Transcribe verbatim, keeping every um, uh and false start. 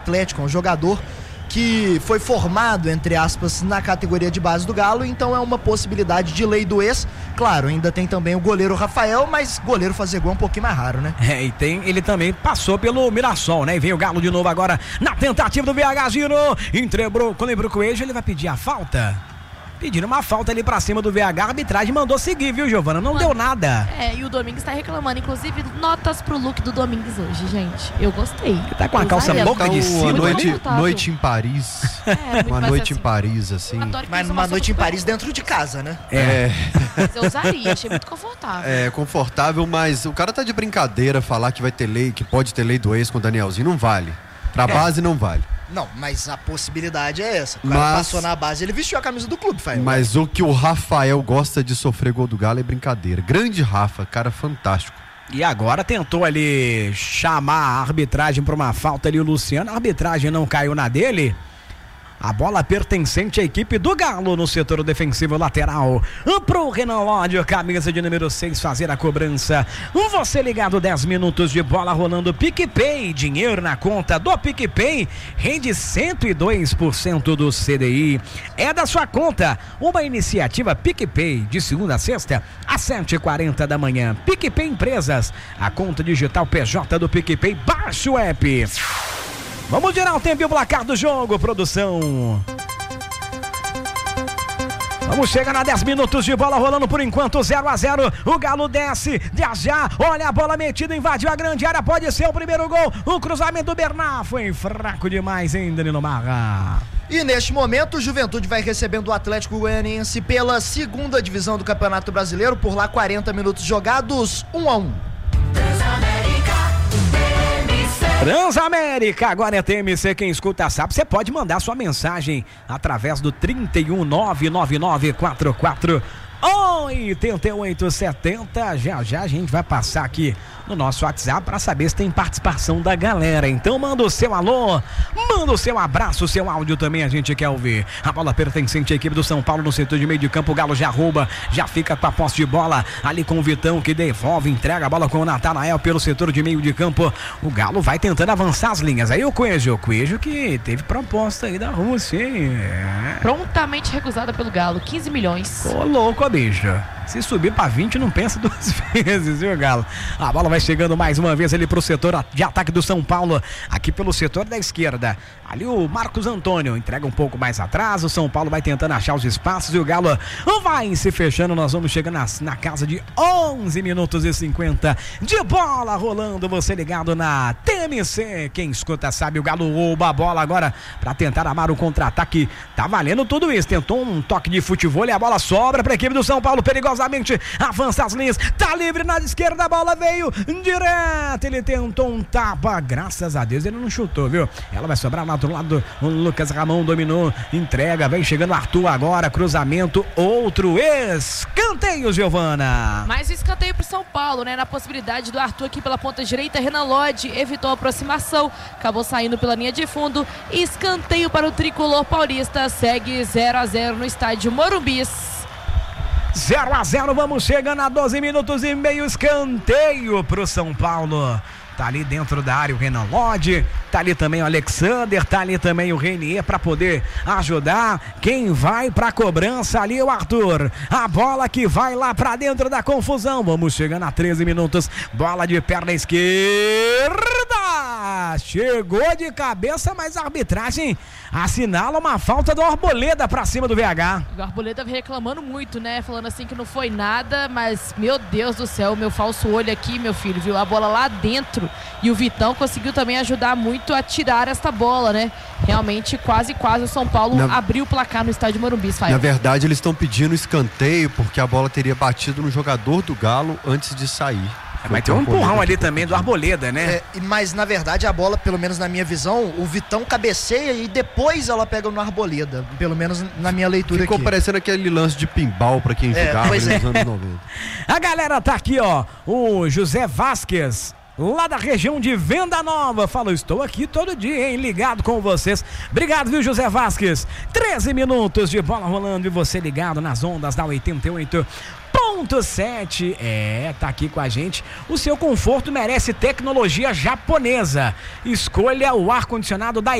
Atlético, um jogador que foi formado, entre aspas, na categoria de base do Galo, então é uma possibilidade de lei do ex. Claro, ainda tem também o goleiro Rafael, mas goleiro fazer gol é um pouquinho mais raro, né? É, e tem, ele também passou pelo Mirassol, né? E vem o Galo de novo agora na tentativa do V H Giro, entregou, quando lembrou o Coelho, ele vai pedir a falta. Pedindo uma falta ali pra cima do V H, a arbitragem mandou seguir, viu, Giovana? Não Mano, deu nada. É, e o Domingues tá reclamando. Inclusive, notas pro look do Domingues hoje, gente. Eu gostei. Ele tá com a calça boca de cima. Uma noite, noite em Paris. É, uma noite assim. em Paris, assim. Mas uma noite em Paris dentro de casa, né? É. Mas eu usaria, achei muito confortável. É, confortável, mas o cara tá de brincadeira falar que vai ter lei, que pode ter lei do ex com o Danielzinho. Não vale. Pra é. base não vale. Não, mas a possibilidade é essa. O cara mas, passou na base, ele vestiu a camisa do clube, Fael. Mas o que o Rafael gosta de sofrer gol do Galo é brincadeira. Grande Rafa, cara fantástico. E agora tentou ali chamar a arbitragem para uma falta ali o Luciano. A arbitragem não caiu na dele. A bola pertencente à equipe do Galo no setor defensivo lateral. Pro Renan Lodge, camisa de número seis, fazer a cobrança. Você ligado, dez minutos de bola rolando. PicPay, dinheiro na conta do PicPay, rende cento e dois por cento do C D I. É da sua conta. Uma iniciativa PicPay, de segunda a sexta, às sete e quarenta da manhã. PicPay Empresas, a conta digital P J do PicPay. Baixe o app. Vamos tirar o tempo e o placar do jogo, produção. Vamos chegar a dez minutos de bola rolando por enquanto, zero a zero. O Galo desce, já já. Olha a bola metida, invadiu a grande área. Pode ser o primeiro gol. O cruzamento do Bernard foi fraco demais, hein, Danilo Marra? E neste momento, o Juventude vai recebendo o Atlético Goianiense pela segunda divisão do Campeonato Brasileiro. Por lá, quarenta minutos jogados, um a um. Transamérica, agora é T M C, quem escuta sabe, você pode mandar sua mensagem através do trinta e um, nove nove nove quatro quatro oito oito sete zero. Já já a gente vai passar aqui no nosso WhatsApp para saber se tem participação da galera. Então manda o seu alô, manda o seu abraço, o seu áudio também, a gente quer ouvir. A bola pertencente à equipe do São Paulo no setor de meio de campo. O Galo já rouba, já fica com a posse de bola ali com o Vitão, que devolve, entrega a bola com o Natanael pelo setor de meio de campo. O Galo vai tentando avançar as linhas. Aí o Coelho, o Coelho que teve proposta aí da Rússia, hein? É. Prontamente recusada pelo Galo, quinze milhões. Ô louco, bicho. Se subir pra vinte, não pensa duas vezes, viu, Galo? A bola vai chegando mais uma vez ali pro setor de ataque do São Paulo, aqui pelo setor da esquerda. Ali o Marcos Antônio entrega um pouco mais atrás, o São Paulo vai tentando achar os espaços e o Galo vai se fechando. Nós vamos chegando na, na casa de onze minutos e cinquenta de bola rolando. Você ligado na T M C, quem escuta sabe. O Galo rouba a bola agora pra tentar amar o contra-ataque. Tá valendo tudo isso, tentou um toque de futebol e a bola sobra pra equipe do São Paulo, perigosamente avança as linhas, tá livre na esquerda, a bola veio direto, ele tentou um tapa, graças a Deus ele não chutou, viu? Ela vai sobrar lá do lado, o Lucas Ramon dominou, entrega, vem chegando o Arthur agora, cruzamento, outro escanteio, Giovana. Mais um escanteio pro São Paulo, né? Na possibilidade do Arthur aqui pela ponta direita, Renan Lodge evitou a aproximação, acabou saindo pela linha de fundo, escanteio para o tricolor paulista, segue zero a zero no estádio Morumbis. zero a zero, vamos chegando a doze minutos e meio, escanteio pro São Paulo. Tá ali dentro da área o Renan Lodge, tá ali também o Alexander, tá ali também o Renier para poder ajudar. Quem vai pra cobrança ali é o Arthur. A bola que vai lá pra dentro da confusão. Vamos chegando a treze minutos. Bola de perna esquerda. Chegou de cabeça, mas a arbitragem assinala uma falta do Arboleda pra cima do V H. O Arboleda reclamando muito, né? Falando assim que não foi nada, mas meu Deus do céu, meu falso olho aqui, meu filho, viu a bola lá dentro. E o Vitão conseguiu também ajudar muito a tirar esta bola, né? Realmente, quase, quase o São Paulo na... abriu o placar no estádio Morumbi. Na verdade, eles estão pedindo escanteio porque a bola teria batido no jogador do Galo antes de sair. É, mas tem um empurrão ali também do Arboleda, né? É, mas na verdade a bola, pelo menos na minha visão, o Vitão cabeceia e depois ela pega no Arboleda, pelo menos na minha leitura. Ficou aqui. parecendo aquele lance de pinball pra quem é, jogava nos é. anos noventa. A galera tá aqui, ó, o José Vasquez, lá da região de Venda Nova, falou, estou aqui todo dia, hein, ligado com vocês. Obrigado, viu, José Vasquez? treze minutos de bola rolando e você ligado nas ondas da oitenta e oito ponto sete. É, tá aqui com a gente. O seu conforto merece tecnologia japonesa. Escolha o ar-condicionado da